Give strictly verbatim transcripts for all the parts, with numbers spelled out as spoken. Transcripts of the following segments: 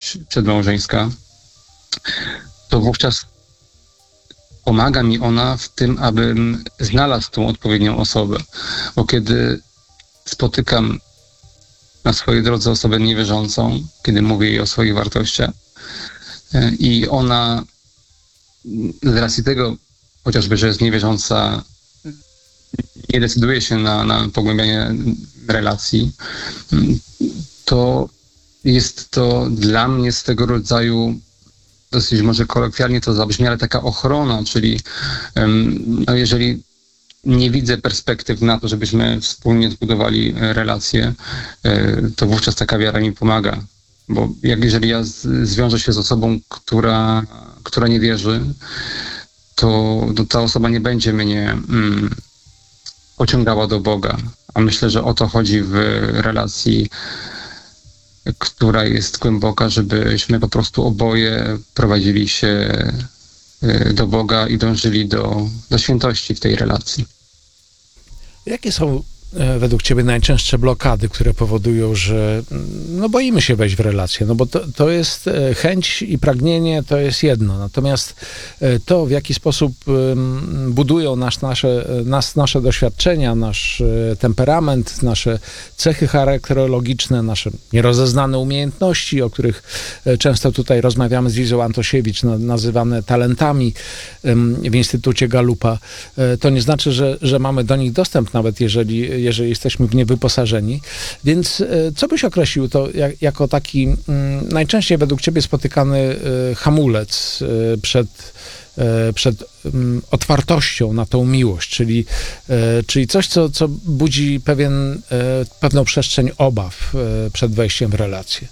miłość przedmałżeńska, to wówczas pomaga mi ona w tym, abym znalazł tą odpowiednią osobę. Bo kiedy spotykam na swojej drodze osobę niewierzącą, kiedy mówię jej o swoich wartościach i ona z racji tego, chociażby, że jest niewierząca, nie decyduje się na, na pogłębianie relacji, to jest to dla mnie swego rodzaju, dosyć może kolokwialnie to zabrzmi, ale taka ochrona, czyli no jeżeli nie widzę perspektyw na to, żebyśmy wspólnie zbudowali relacje, to wówczas taka wiara mi pomaga. Bo jak jeżeli ja z, zwiążę się z osobą, która, która nie wierzy, to, to ta osoba nie będzie mnie mm, pociągała do Boga. A myślę, że o to chodzi w relacji, która jest głęboka, żebyśmy po prostu oboje prowadzili się do Boga i dążyli do, do świętości w tej relacji. Jakie są według ciebie najczęstsze blokady, które powodują, że no boimy się wejść w relację? No bo to, to jest chęć i pragnienie, to jest jedno. Natomiast to, w jaki sposób budują nas, nasze, nas, nasze doświadczenia, nasz temperament, nasze cechy charakterologiczne, nasze nierozeznane umiejętności, o których często tutaj rozmawiamy z Lizą Antosiewicz, nazywane talentami w Instytucie Galupa, to nie znaczy, że, że mamy do nich dostęp, nawet jeżeli jeżeli jesteśmy w nie wyposażeni. Więc co byś określił to jak, jako taki m, najczęściej według ciebie spotykany y, hamulec y, przed, y, przed y, otwartością na tą miłość, czyli, y, czyli coś, co, co budzi pewien, y, pewną przestrzeń obaw y, przed wejściem w relację?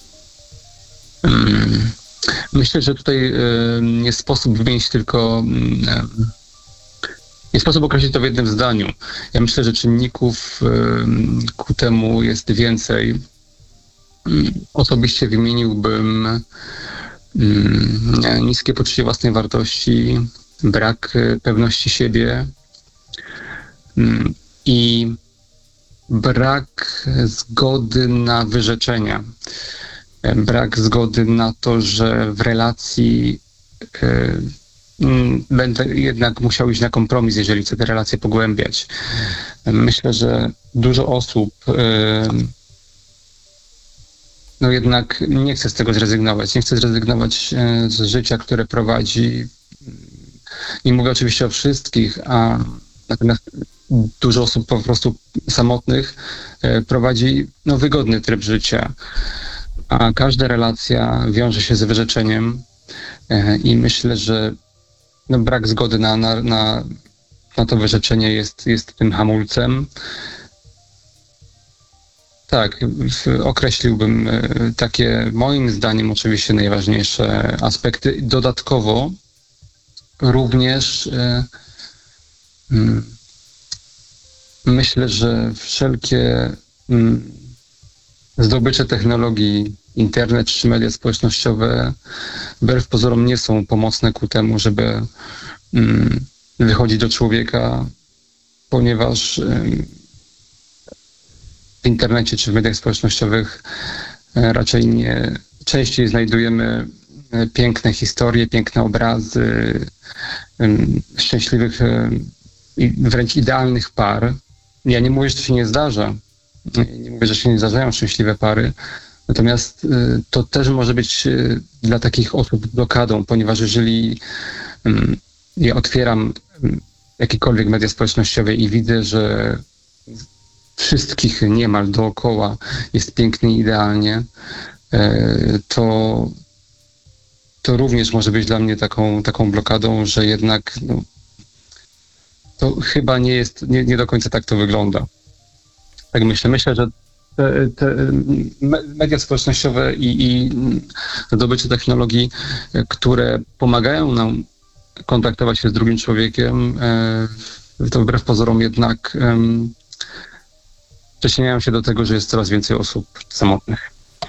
Myślę, że tutaj y, nie sposób wymienić tylko y, Nie sposób określić to w jednym zdaniu. Ja myślę, że czynników y, ku temu jest więcej. Y, osobiście wymieniłbym y, niskie poczucie własnej wartości, brak y, pewności siebie y, i brak zgody na wyrzeczenia. Y, brak zgody na to, że w relacji y, będę jednak musiał iść na kompromis, jeżeli chcę te relacje pogłębiać. Myślę, że dużo osób no jednak nie chce z tego zrezygnować. Nie chce zrezygnować z życia, które prowadzi. Nie mówię oczywiście o wszystkich, a natomiast dużo osób po prostu samotnych prowadzi no, wygodny tryb życia. A każda relacja wiąże się z wyrzeczeniem i myślę, że no, brak zgody na, na, na, na to wyrzeczenie jest, jest tym hamulcem. Tak, w, określiłbym takie, moim zdaniem, oczywiście najważniejsze aspekty. Dodatkowo również y, y, myślę, że wszelkie y, zdobycze technologii, internet czy media społecznościowe wbrew pozorom nie są pomocne ku temu, żeby mm, wychodzić do człowieka, ponieważ ym, w internecie czy w mediach społecznościowych y, raczej nie, częściej znajdujemy y, piękne historie, piękne obrazy y, szczęśliwych i y, wręcz idealnych par. Ja nie mówię, że to się nie zdarza. Nie mówię, że się nie zdarzają szczęśliwe pary. Natomiast y, to też może być y, dla takich osób blokadą, ponieważ jeżeli y, ja otwieram y, jakiekolwiek media społecznościowe i widzę, że wszystkich niemal dookoła jest pięknie i idealnie, y, to, to również może być dla mnie taką, taką blokadą, że jednak no, to chyba nie jest, nie, nie do końca tak to wygląda. Tak myślę. Myślę, że te, te media społecznościowe i, i zdobycie technologii, które pomagają nam kontaktować się z drugim człowiekiem, to wbrew pozorom jednak przyczyniają się do tego, że jest coraz więcej osób samotnych.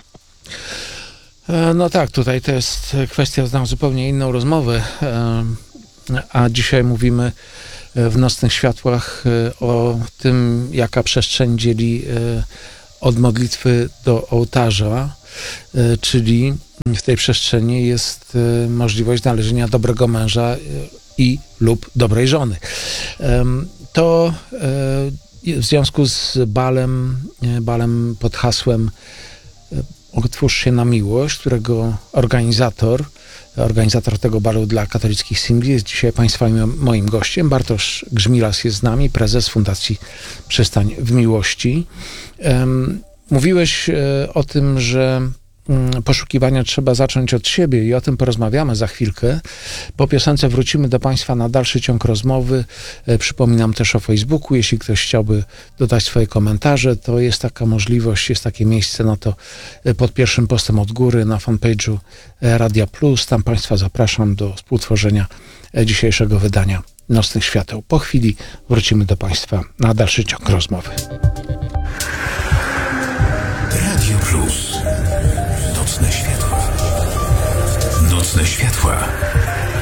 No tak, tutaj to jest kwestia na zupełnie inną rozmowę, a dzisiaj mówimy w Nocnych Światłach o tym, jaka przestrzeń dzieli od modlitwy do ołtarza, czyli w tej przestrzeni jest e, możliwość znalezienia dobrego męża e, i lub dobrej żony. E, to e, w związku z balem, e, balem pod hasłem e, Otwórz się na miłość, którego organizator, organizator tego balu dla katolickich singli jest dzisiaj Państwa i moim gościem. Bartosz Grzmilas jest z nami, prezes Fundacji Przystań w Miłości. Um, mówiłeś e, o tym, że um, poszukiwania trzeba zacząć od siebie i o tym porozmawiamy za chwilkę. Po piosence wrócimy do Państwa na dalszy ciąg rozmowy. E, przypominam też o Facebooku. Jeśli ktoś chciałby dodać swoje komentarze, to jest taka możliwość, jest takie miejsce na to e, pod pierwszym postem od góry na fanpage'u e, Radia Plus. Tam Państwa zapraszam do współtworzenia e, dzisiejszego wydania Nocnych Świateł. Po chwili wrócimy do Państwa na dalszy ciąg rozmowy. Radio Plus.